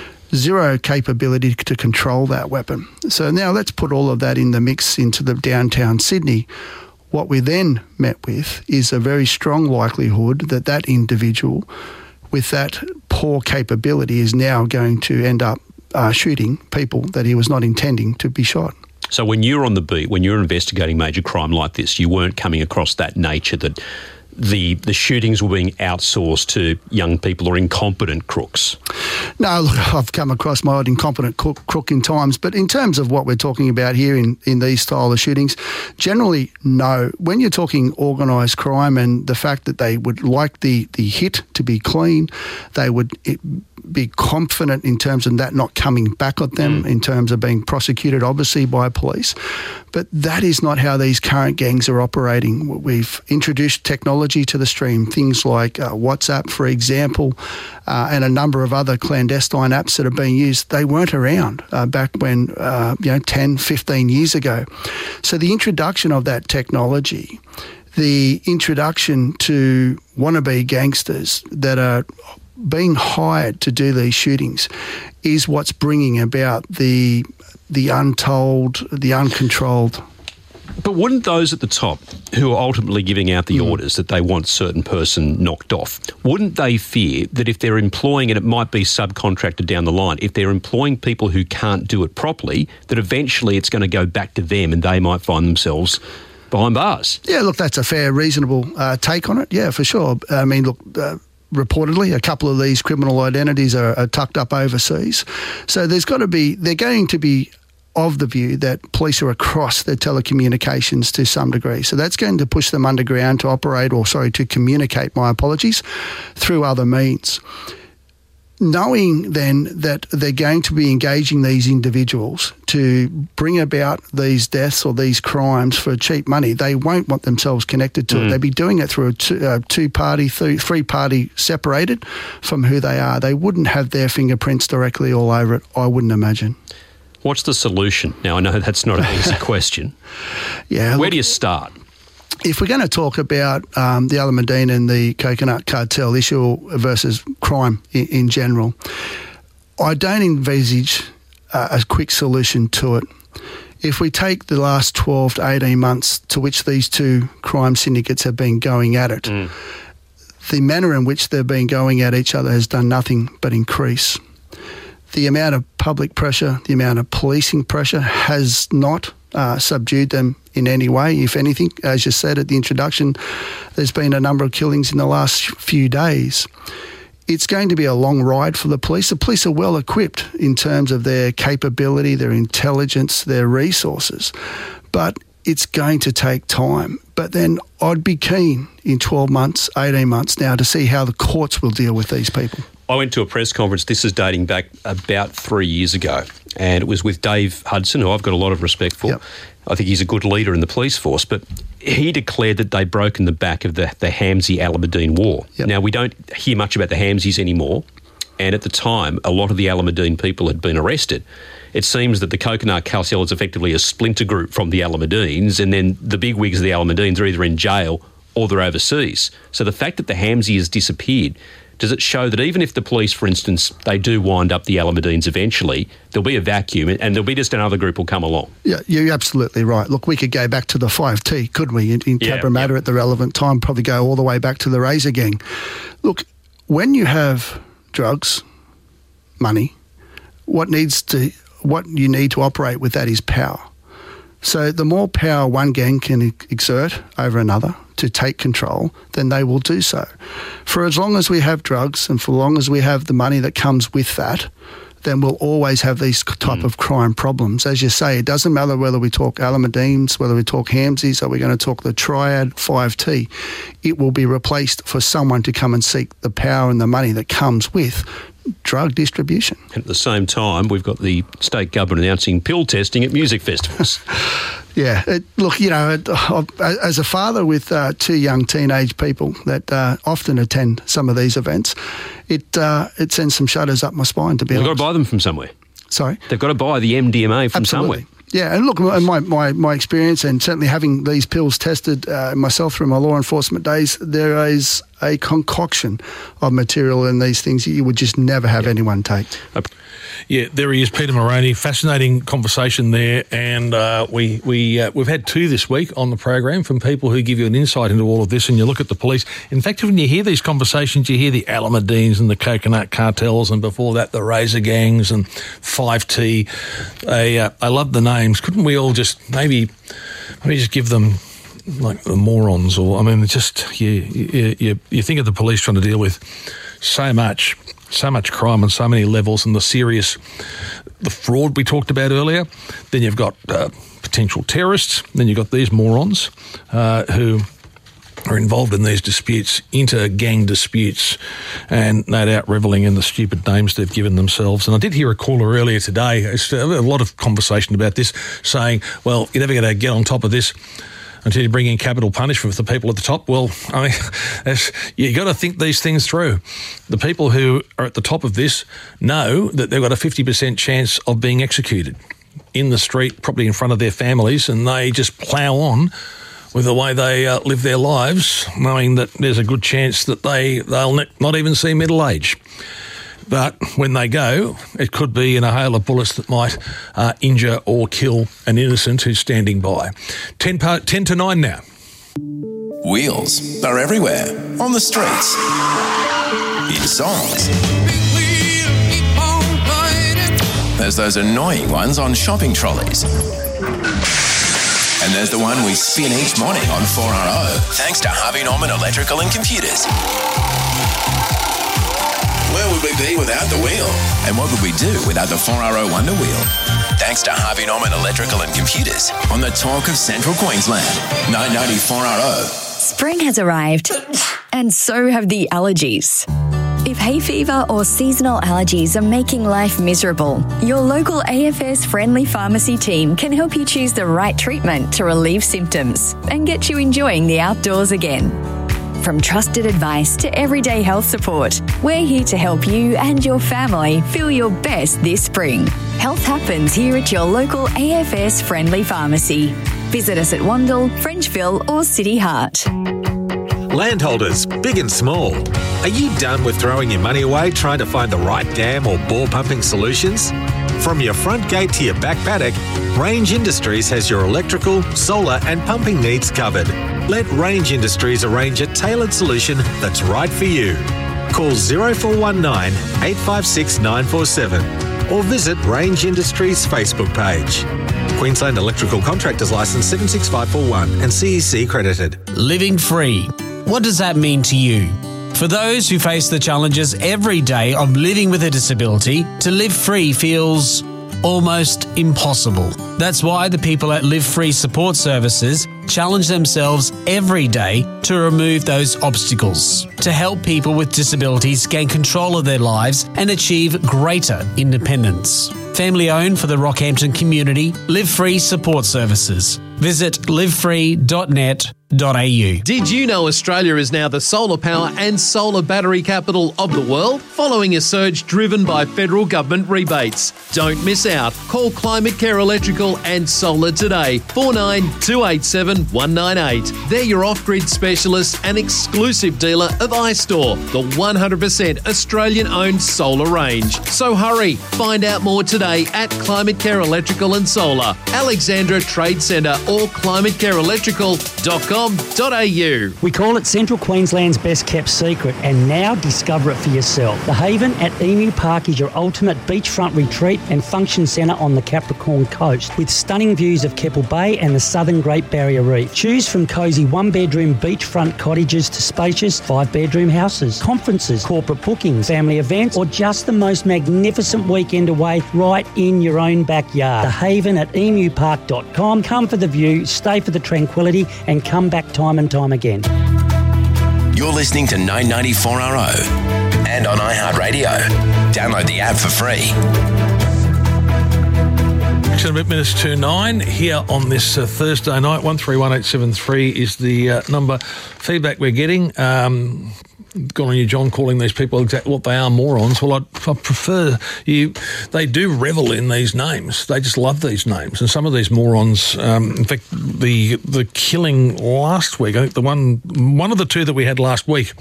Zero capability to control that weapon. So now let's put all of that in the mix into the downtown Sydney. What we then met with is a very strong likelihood that that individual with that poor capability is now going to end up uh, shooting people that he was not intending to be shot. So when you're on the beat, when you're investigating major crime like this, you weren't coming across that nature that the the shootings were being outsourced to young people or incompetent crooks? No, look, I've come across my odd incompetent crook, crook in times, but in terms of what we're talking about here in, in these style of shootings, generally, no. When you're talking organised crime and the fact that they would like the, the hit to be clean, they would it, be confident in terms of that not coming back at them, mm. in terms of being prosecuted, obviously, by police. But that is not how these current gangs are operating. We've introduced technology to the stream, things like uh, WhatsApp, for example, uh, and a number of other clandestine apps that are being used. They weren't around uh, back when, uh, you know, ten, fifteen years ago. So the introduction of that technology, the introduction to wannabe gangsters that are being hired to do these shootings is what's bringing about the the untold, the uncontrolled. But wouldn't those at the top, who are ultimately giving out the mm. orders that they want certain person knocked off, wouldn't they fear that if they're employing, and it might be subcontracted down the line, if they're employing people who can't do it properly, that eventually it's going to go back to them and they might find themselves behind bars? Yeah, look, that's a fair, reasonable uh, take on it. Yeah, for sure. I mean, look... Uh, Reportedly, a couple of these criminal identities are, are tucked up overseas. So there's got to be, they're going to be of the view that police are across their telecommunications to some degree. So that's going to push them underground to operate, or sorry, to communicate, my apologies, through other means. Knowing then that they're going to be engaging these individuals to bring about these deaths or these crimes for cheap money, they won't want themselves connected to mm. it. They'd be doing it through a two, uh, two-party, th- three-party separated from who they are. They wouldn't have their fingerprints directly all over it, I wouldn't imagine. What's the solution? Now, I know that's not an easy question. Yeah. Where look, do you start? If we're going to talk about um, the Alameddine and the coconut cartel issue versus crime in, in general, I don't envisage uh, a quick solution to it. If we take the last twelve to eighteen months to which these two crime syndicates have been going at it, mm. the manner in which they've been going at each other has done nothing but increase. The amount of public pressure, the amount of policing pressure has not uh, subdued them in any way. If anything, as you said at the introduction, there's been a number of killings in the last few days. It's going to be a long ride for the police. The police are well equipped in terms of their capability, their intelligence, their resources, but it's going to take time. But then I'd be keen in twelve months, eighteen months now to see how the courts will deal with these people. I went to a press conference, this is dating back about three years ago, and it was with Dave Hudson, who I've got a lot of respect for. Yep. I think he's a good leader in the police force, but he declared that they'd broken the back of the, the Hamzy-Alameddine war. Yep. Now, we don't hear much about the Hamzys anymore, and at the time, a lot of the Alameddine people had been arrested. It seems that the Coconut Cartel is effectively a splinter group from the Alameddines, and then the big wigs of the Alameddines are either in jail or they're overseas. So the fact that the Hamzy has disappeared, does it show that even if the police, for instance, they do wind up the Alameddines eventually, there'll be a vacuum and there'll be just another group will come along? Yeah, you're absolutely right. Look, we could go back to the five T, couldn't we, in, in yeah, Cabramatta yeah. at the relevant time, probably go all the way back to the Razor Gang. Look, when you have drugs, money, what needs to what you need to operate with that is power. So the more power one gang can exert over another to take control, then they will do so. For as long as we have drugs and for as long as we have the money that comes with that, then we'll always have these type mm. of crime problems. As you say, it doesn't matter whether we talk Alameddines, whether we talk Hamsies, or we're going to talk the Triad five T. It will be replaced for someone to come and seek the power and the money that comes with drug distribution. At the same time, we've got the state government announcing pill testing at music festivals. Yeah, it, look, you know, it, as a father with uh, two young teenage people that uh, often attend some of these events, it uh, it sends some shudders up my spine, to be They've honest. got to buy them from somewhere. Sorry? They've got to buy the M D M A from Absolutely. somewhere. Yeah, and look, my, my, my experience and certainly having these pills tested uh, myself through my law enforcement days, there is a concoction of material in these things that you would just never have yeah. anyone take. Yeah, there he is, Peter Moroney. Fascinating conversation there, and uh, we we uh, we've had two this week on the program from people who give you an insight into all of this. And you look at the police. In fact, when you hear these conversations, you hear the Alameddines and the coconut cartels, and before that, the Razor gangs and five T. I uh, I love the names. Couldn't we all just maybe maybe just give them like the morons? Or I mean, it's just you you you, you think of the police trying to deal with so much. So much crime on so many levels, and the serious, the fraud we talked about earlier. Then you've got uh, potential terrorists. Then you've got these morons uh, who are involved in these disputes, inter-gang disputes, and no doubt revelling in the stupid names they've given themselves. And I did hear a caller earlier today, it's a lot of conversation about this, saying, well, you're never going to get on top of this until you bring in capital punishment for the people at the top. Well, I mean, you got to think these things through. The people who are at the top of this know that they've got a fifty percent chance of being executed in the street, probably in front of their families, and they just plough on with the way they uh, live their lives, knowing that there's a good chance that they, they'll not even see middle age. But when they go, it could be in a hail of bullets that might uh, injure or kill an innocent who's standing by. Ten, part, ten to nine now. Wheels are everywhere, on the streets, in songs. There's those annoying ones on shopping trolleys. And there's the one we spin each morning on four R O, thanks to Harvey Norman Electrical and Computers. Where would we be without the wheel? And what would we do without the four R O Wonder Wheel? Thanks to Harvey Norman Electrical and Computers on the talk of Central Queensland. nine ninety four R O. Spring has arrived, and so have the allergies. If hay fever or seasonal allergies are making life miserable, your local A F S friendly pharmacy team can help you choose the right treatment to relieve symptoms and get you enjoying the outdoors again. From trusted advice to everyday health support, we're here to help you and your family feel your best this spring. Health happens here at your local A F S friendly pharmacy. Visit us at Wandle, Frenchville or City Heart. Landholders, big and small, are you done with throwing your money away trying to find the right dam or bore pumping solutions? From your front gate to your back paddock, Range Industries has your electrical, solar and pumping needs covered. Let Range Industries arrange a tailored solution that's right for you. Call zero four one nine, eight five six, nine four seven or visit Range Industries Facebook page. Queensland Electrical Contractors Licence seven six five four one and C E C credited. Living free. What does that mean to you? For those who face the challenges every day of living with a disability, to live free feels almost impossible. That's why the people at Live Free Support Services challenge themselves every day to remove those obstacles, to help people with disabilities gain control of their lives and achieve greater independence. Family owned for the Rockhampton community, Live Free Support Services. Visit live free dot net dot a u. Did you know Australia is now the solar power and solar battery capital of the world, following a surge driven by federal government rebates? Don't miss out. Call Climate Care Electrical and Solar today, four nine two eight seven one nine eight. They're your off-grid specialist and exclusive dealer of iStore, the one hundred percent Australian-owned solar range. So hurry, find out more today at Climate Care Electrical and Solar, Alexandra Trade Centre or climate care electrical dot com. com dot a u. We call it Central Queensland's best kept secret, and now discover it for yourself. The Haven at Emu Park is your ultimate beachfront retreat and function centre on the Capricorn coast, with stunning views of Keppel Bay and the southern Great Barrier Reef. Choose from cosy one-bedroom beachfront cottages to spacious five-bedroom houses, conferences, corporate bookings, family events, or just the most magnificent weekend away right in your own backyard. The Haven at emu park dot com. Come for the view, stay for the tranquility, and come back time and time again. You're listening to nine ninety-four R O and on iHeartRadio. Download the app for free. Seven minutes to nine here on this uh, Thursday night. One three one eight seven three is the uh, number. Feedback we're getting. Um, Good on you, John, calling these people exactly what they are, morons. Well, I, I prefer you. They do revel in these names. They just love these names. And some of these morons, um, in fact, the the killing last week, I think the one one of the two that we had last week,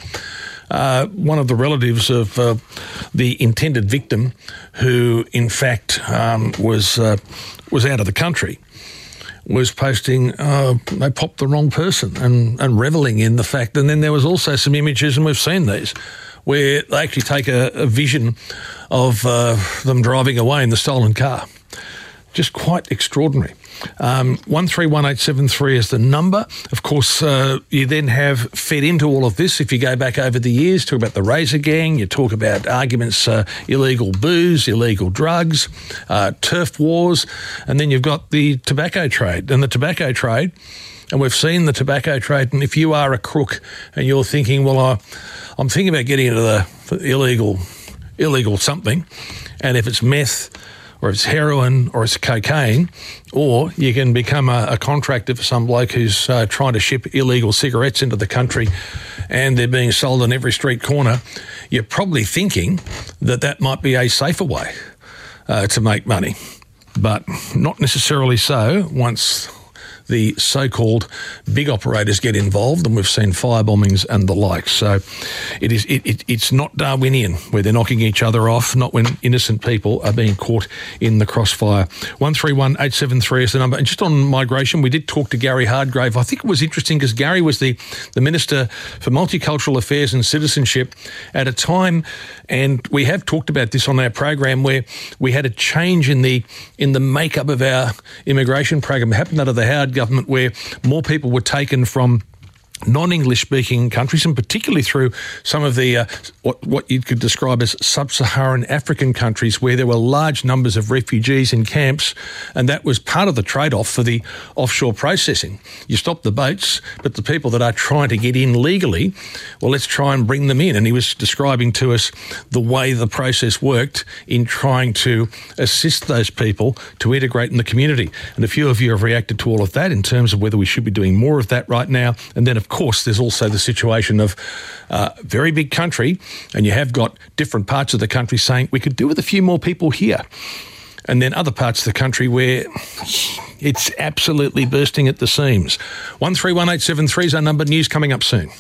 uh, one of the relatives of uh, the intended victim, who in fact um, was uh, was out of the country, was posting, uh, they popped the wrong person and, and revelling in the fact. And then there was also some images, and we've seen these, where they actually take a, a vision of uh, them driving away in the stolen car. Just quite extraordinary. Um, one three one eight seven three is the number. Of course, uh, you then have fed into all of this. If you go back over the years, talk about the Razor Gang, you talk about arguments, uh, illegal booze, illegal drugs, uh, turf wars, and then you've got the tobacco trade. And the tobacco trade, and we've seen the tobacco trade, and if you are a crook and you're thinking, well, I, I'm thinking about getting into the, the illegal, illegal something, and if it's meth, or it's heroin, or it's cocaine, or you can become a, a contractor for some bloke who's uh, trying to ship illegal cigarettes into the country and they're being sold on every street corner, you're probably thinking that that might be a safer way uh, to make money. But not necessarily so once the so-called big operators get involved, and we've seen fire bombings and the like. So it is it, it, it's not Darwinian where they're knocking each other off, not when innocent people are being caught in the crossfire. one three one eight seven three is the number. And just on migration, we did talk to Gary Hardgrave. I think it was interesting because Gary was the, the Minister for Multicultural Affairs and Citizenship at a time, and we have talked about this on our program, where we had a change in the in the makeup of our immigration program. It happened under the Howard government, where more people were taken from non-English speaking countries, and particularly through some of the uh, what, what you could describe as sub-Saharan African countries, where there were large numbers of refugees in camps, and that was part of the trade-off for the offshore processing. You stop the boats, but the people that are trying to get in legally, well, let's try and bring them in. And he was describing to us the way the process worked in trying to assist those people to integrate in the community. And a few of you have reacted to all of that in terms of whether we should be doing more of that right now. And then, of Of course, there's also the situation of a uh, very big country, and you have got different parts of the country saying we could do with a few more people here, and then other parts of the country where it's absolutely bursting at the seams. one three one eight seven three is our number. News coming up soon.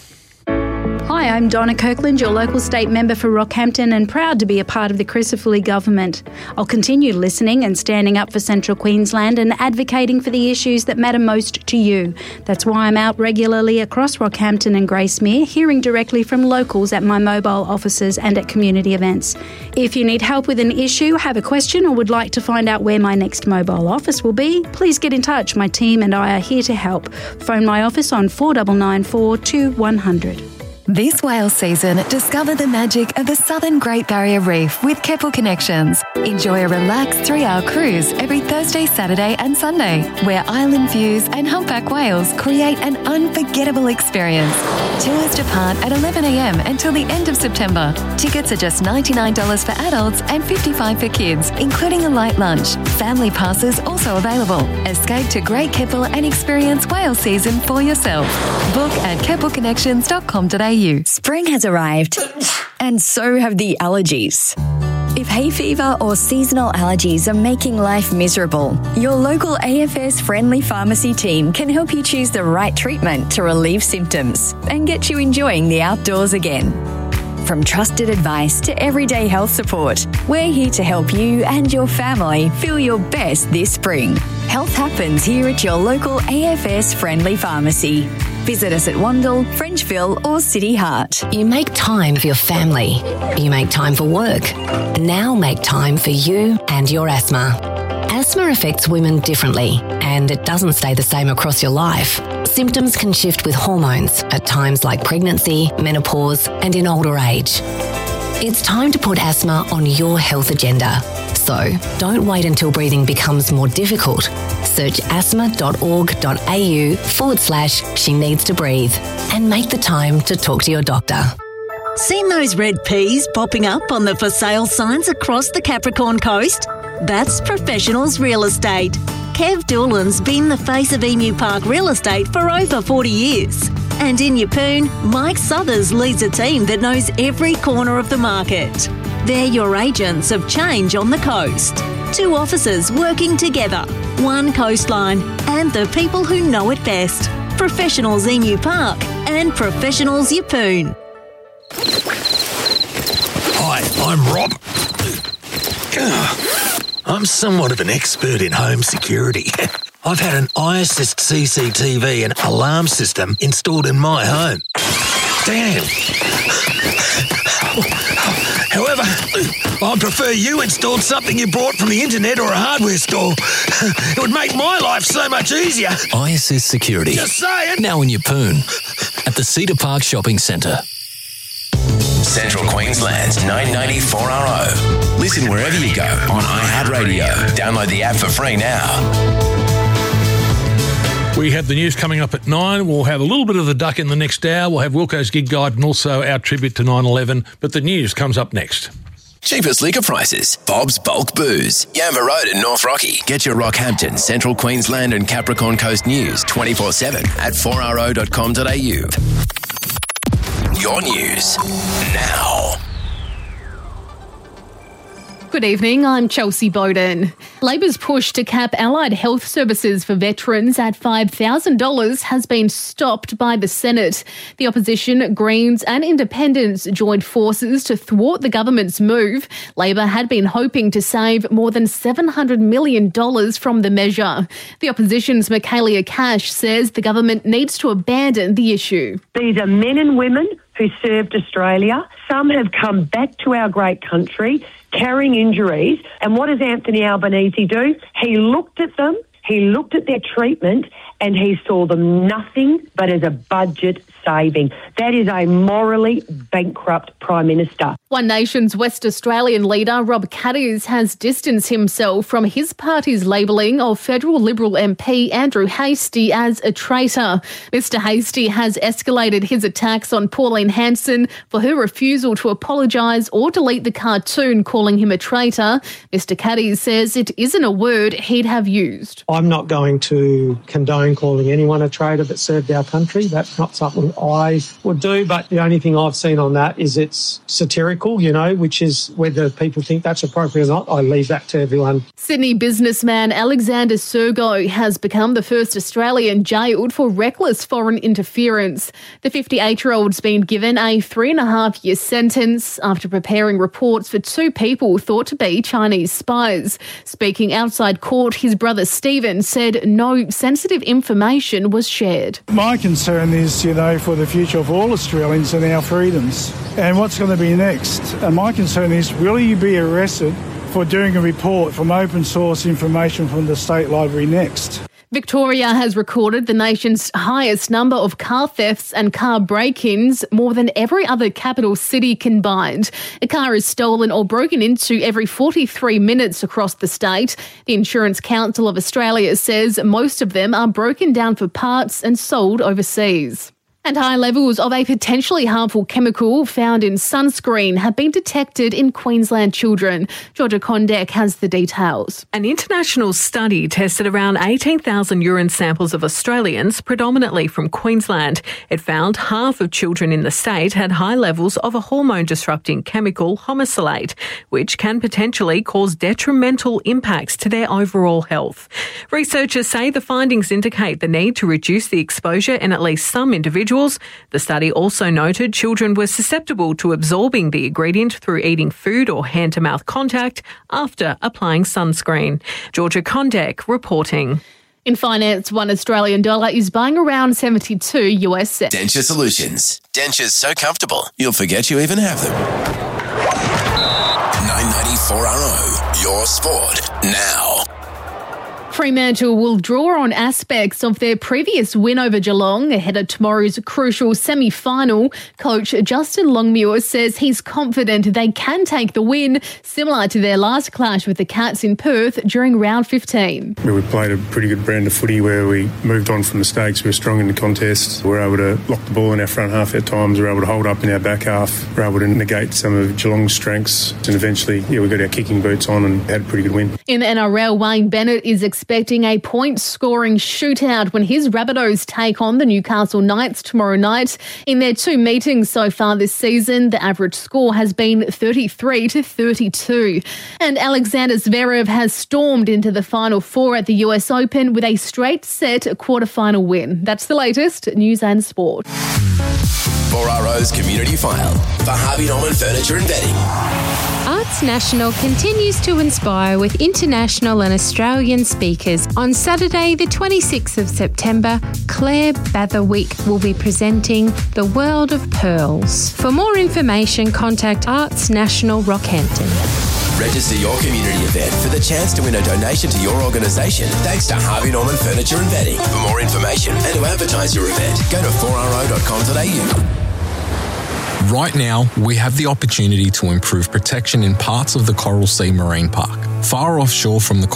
Hi, I'm Donna Kirkland, your local state member for Rockhampton, and proud to be a part of the Crisafulli government. I'll continue listening and standing up for Central Queensland and advocating for the issues that matter most to you. That's why I'm out regularly across Rockhampton and Gracemere, hearing directly from locals at my mobile offices and at community events. If you need help with an issue, have a question, or would like to find out where my next mobile office will be, please get in touch. My team and I are here to help. Phone my office on four nine nine four two one zero zero. This whale season, discover the magic of the Southern Great Barrier Reef with Keppel Connections. Enjoy a relaxed three-hour cruise every Thursday, Saturday and Sunday, where island views and humpback whales create an unforgettable experience. Tours depart at eleven a m until the end of September. Tickets are just ninety-nine dollars for adults and fifty-five dollars for kids, including a light lunch. Family passes also available. Escape to Great Keppel and experience whale season for yourself. Book at keppel connections dot com dot a u. Spring has arrived, and so have the allergies. If hay fever or seasonal allergies are making life miserable, your local A F S friendly pharmacy team can help you choose the right treatment to relieve symptoms and get you enjoying the outdoors again. From trusted advice to everyday health support, we're here to help you and your family feel your best this spring. Health happens here at your local A F S friendly pharmacy. Visit us at Wandle, Frenchville or City Heart. You make time for your family. You make time for work. Now make time for you and your asthma. Asthma affects women differently, and it doesn't stay the same across your life. Symptoms can shift with hormones at times like pregnancy, menopause, and in older age. It's time to put asthma on your health agenda. So don't wait until breathing becomes more difficult. Search asthma.org.au forward slash she needs to breathe and make the time to talk to your doctor. Seen those red peas popping up on the for sale signs across the Capricorn coast? That's Professionals Real Estate. Kev Doolan's been the face of Emu Park Real Estate for over forty years. And in Yeppoon, Mike Southers leads a team that knows every corner of the market. They're your agents of change on the coast. Two officers working together, one coastline, and the people who know it best. Professionals Emu Park and Professionals Yeppoon. Hi, I'm Rob. I'm somewhat of an expert in home security. I've had an iAssist C C T V and alarm system installed in my home. Damn. However, I prefer you installed something you bought from the internet or a hardware store. It would make my life so much easier. iAssist Security. Just saying. Now in Yeppoon at the Cedar Park Shopping Centre. Central Queensland's nine ninety-four R O. Listen wherever you go on iHeartRadio. Download the app for free now. We have the news coming up at nine. We'll have a little bit of the duck in the next hour. We'll have Wilco's Gig Guide and also our tribute to nine eleven. But the news comes up next. Cheapest liquor prices. Bob's Bulk Booze. Yamba Road in North Rocky. Get your Rockhampton, Central Queensland and Capricorn Coast news twenty-four seven at four r o dot com dot a u. Your news now. Good evening, I'm Chelsea Bowden. Labor's push to cap allied health services for veterans at five thousand dollars has been stopped by the Senate. The opposition, Greens and Independents joined forces to thwart the government's move. Labor had been hoping to save more than seven hundred million dollars from the measure. The opposition's Michaelia Cash says the government needs to abandon the issue. These are men and women who served Australia. Some have come back to our great country carrying injuries. And what does Anthony Albanese do? He looked at them, he looked at their treatment, and he saw them nothing but as a budget saving. That is a morally bankrupt Prime Minister. One Nation's West Australian leader, Rob Caddis, has distanced himself from his party's labelling of federal Liberal M P Andrew Hastie as a traitor. Mister Hastie has escalated his attacks on Pauline Hanson for her refusal to apologise or delete the cartoon calling him a traitor. Mister Caddis says it isn't a word he'd have used. I'm not going to condone calling anyone a traitor that served our country. That's not something I would do, but the only thing I've seen on that is it's satirical, you know, which is whether people think that's appropriate or not, I leave that to everyone. Sydney businessman Alexander Sergo has become the first Australian jailed for reckless foreign interference. The fifty-eight-year-old's been given a three-and-a-half-year sentence after preparing reports for two people thought to be Chinese spies. Speaking outside court, his brother Stephen said no sensitive information was shared. My concern is, you know, for the future of all Australians and our freedoms and what's going to be next. And my concern is, will you be arrested for doing a report from open source information from the State Library next? Victoria has recorded the nation's highest number of car thefts and car break-ins, more than every other capital city combined. A car is stolen or broken into every forty-three minutes across the state. The Insurance Council of Australia says most of them are broken down for parts and sold overseas. And high levels of a potentially harmful chemical found in sunscreen have been detected in Queensland children. Georgia Condek has the details. An international study tested around eighteen thousand urine samples of Australians, predominantly from Queensland. It found half of children in the state had high levels of a hormone-disrupting chemical, homosalate, which can potentially cause detrimental impacts to their overall health. Researchers say the findings indicate the need to reduce the exposure in at least some individuals. The study also noted children were susceptible to absorbing the ingredient through eating food or hand-to-mouth contact after applying sunscreen. Georgia Condek reporting. In finance, one Australian dollar is buying around seventy-two U S cents. Denture Solutions. Dentures so comfortable, you'll forget you even have them. nine ninety-four R O, your sport now. Fremantle will draw on aspects of their previous win over Geelong ahead of tomorrow's crucial semi-final. Coach Justin Longmuir says he's confident they can take the win, similar to their last clash with the Cats in Perth during round fifteen. We played a pretty good brand of footy where we moved on from mistakes. We were strong in the contest. We were able to lock the ball in our front half at times. We were able to hold up in our back half. We were able to negate some of Geelong's strengths. And eventually, yeah, we got our kicking boots on and had a pretty good win. In the N R L, Wayne Bennett is expecting a point-scoring shootout when his Rabbitohs take on the Newcastle Knights tomorrow night. In their two meetings so far this season, the average score has been thirty-three to thirty-two. And Alexander Zverev has stormed into the Final Four at the U S Open with a straight-set quarter-final win. That's the latest news and sport. four R O's Community File for Harvey Norman Furniture and Bedding. Arts National continues to inspire with international and Australian speakers. On Saturday, the twenty-sixth of September, Claire Batherwick will be presenting The World of Pearls. For more information, contact Arts National Rockhampton. Register your community event for the chance to win a donation to your organisation thanks to Harvey Norman Furniture and Bedding. For more information and to advertise your event, go to four r o dot com dot a u. Right now, we have the opportunity to improve protection in parts of the Coral Sea Marine Park, far offshore from the